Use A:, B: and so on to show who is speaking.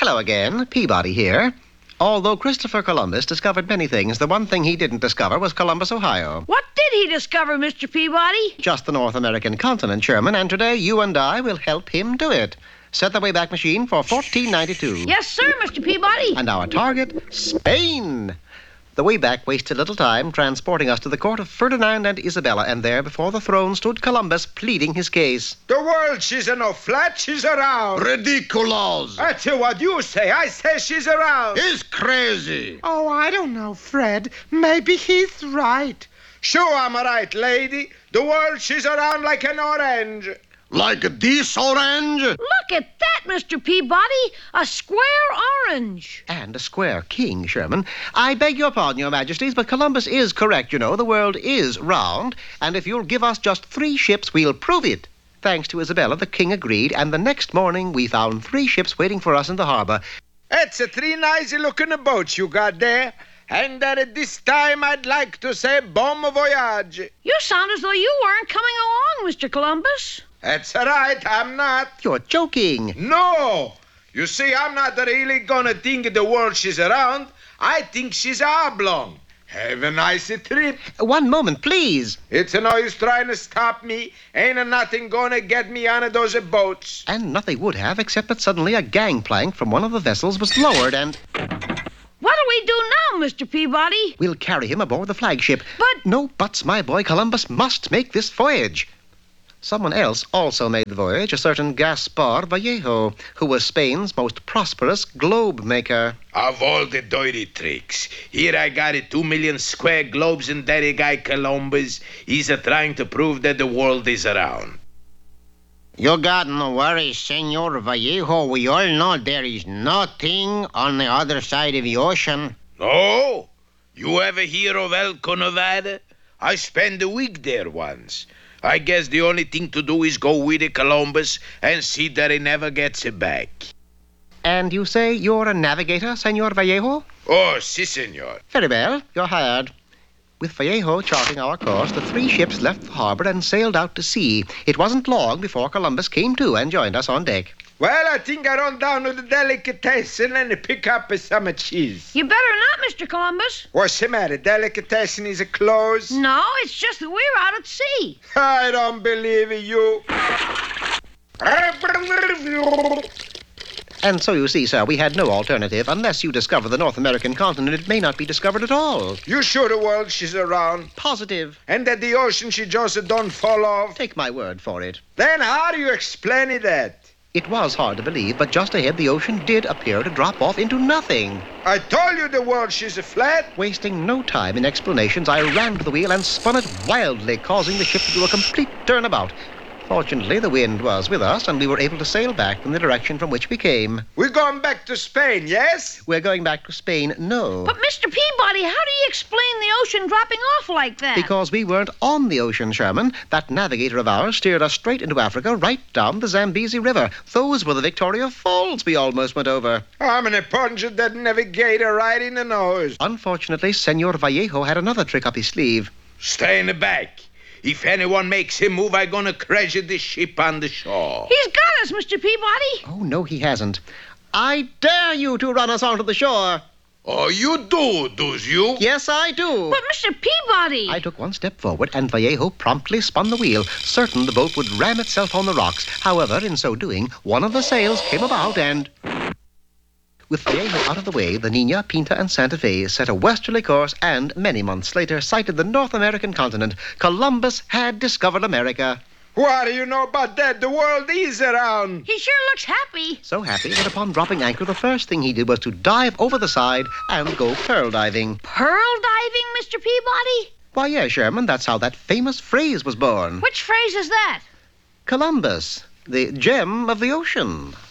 A: Hello again, Peabody here. Although Christopher Columbus discovered many things, the one thing he didn't discover was Columbus, Ohio.
B: What did he discover, Mr. Peabody?
A: Just the North American continent, Sherman, and today you and I will help him do it. Set the Wayback Machine for 1492.
B: Yes, sir, Mr. Peabody.
A: And our target, Spain. The Wayback wasted little time transporting us to the court of Ferdinand and Isabella, and there before the throne stood Columbus pleading his case.
C: The world, she's no flat, she's around.
D: Ridiculous.
C: That's what you say. I say she's around.
D: He's crazy.
E: Oh, I don't know, Fred. Maybe he's right.
C: Sure, I'm right, lady. The world, she's around like an orange.
D: Like this orange?
B: Look at that, Mr. Peabody. A square orange.
A: And a square king, Sherman. I beg your pardon, your majesties, but Columbus is correct, you know. The world is round, and if you'll give us just 3 ships, we'll prove it. Thanks to Isabella, the king agreed, and the next morning we found 3 ships waiting for us in the harbor.
C: It's a 3 nice-looking boats you got there. And at this time, I'd like to say bon voyage.
B: You sound as though you weren't coming along, Mr. Columbus.
C: That's right, I'm not.
A: You're joking.
C: No! You see, I'm not really gonna think the world she's around. I think she's oblong. Have a nice trip.
A: One moment, please.
C: It's no use trying to stop me. Ain't nothing gonna get me on those boats.
A: And nothing would have, except that suddenly a gangplank from one of the vessels was lowered and...
B: What do we do now, Mr. Peabody?
A: We'll carry him aboard the flagship.
B: But...
A: No buts, my boy. Columbus must make this voyage. Someone else also made the voyage, a certain Gaspar Vallejo, who was Spain's most prosperous globe maker.
C: Of all the dirty tricks, here I got 2 million square globes, and that guy Columbus, he's trying to prove that the world is around.
F: You got no worries, Senor Vallejo. We all know there is nothing on the other side of the ocean.
C: No? You ever hear of El Conovada? I spent a week there once. I guess the only thing to do is go with the Columbus and see that he never gets it back.
A: And you say you're a navigator, Senor Vallejo?
C: Oh, si, senor.
A: Very well, you're hired. With Vallejo charting our course, the 3 ships left the harbor and sailed out to sea. It wasn't long before Columbus came to and joined us on deck.
C: Well, I think I run down to the delicatessen and pick up some cheese.
B: You better not, Mr. Columbus.
C: What's the matter? Delicatessen is closed?
B: No, it's just that we're out at sea.
C: I don't believe you.
A: And so you see, sir, we had no alternative. Unless you discover the North American continent, it may not be discovered at all.
C: You sure the world she's around?
A: Positive.
C: And that the ocean she just don't fall off?
A: Take my word for it.
C: Then how do you explain it that?
A: It was hard to believe, but just ahead the ocean did appear to drop off into nothing.
C: I told you the world she's flat.
A: Wasting no time in explanations, I ran to the wheel and spun it wildly, causing the ship to do a complete turnabout. Fortunately, the wind was with us, and we were able to sail back in the direction from which we came.
C: We're going back to Spain, yes?
A: We're going back to Spain, no.
B: But, Mr. Peabody, how do you explain the ocean dropping off like that?
A: Because we weren't on the ocean, Sherman. That navigator of ours steered us straight into Africa, right down the Zambezi River. Those were the Victoria Falls we almost went over.
C: I'm an puncher that navigator right in the nose.
A: Unfortunately, Senor Vallejo had another trick up his sleeve.
C: Stay in the back. If anyone makes him move, I'm gonna crash the ship on the shore.
B: He's got us, Mr. Peabody.
A: Oh, no, he hasn't. I dare you to run us onto the shore.
C: Oh, you does you?
A: Yes, I do.
B: But, Mr. Peabody...
A: I took one step forward, and Vallejo promptly spun the wheel, certain the boat would ram itself on the rocks. However, in so doing, one of the sails came about and... With Vallejo out of the way, the Nina, Pinta, and Santa Fe set a westerly course and, many months later, sighted the North American continent. Columbus had discovered America.
C: What do you know about that? The world is around.
B: He sure looks happy.
A: So happy that upon dropping anchor, the first thing he did was to dive over the side and go pearl diving.
B: Pearl diving, Mr. Peabody?
A: Why, yes, Sherman, that's how that famous phrase was born.
B: Which phrase is that?
A: Columbus, the gem of the ocean.